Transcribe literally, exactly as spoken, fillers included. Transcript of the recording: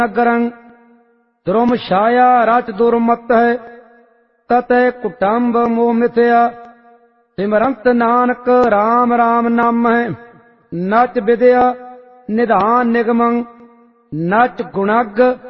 नगरं द्रुम छाया रच दुर्मत है ततै कुटुंब मोह मिथया सिमरंत नानक राम राम नाम है नच विद्या निधान निगमं नच गुणग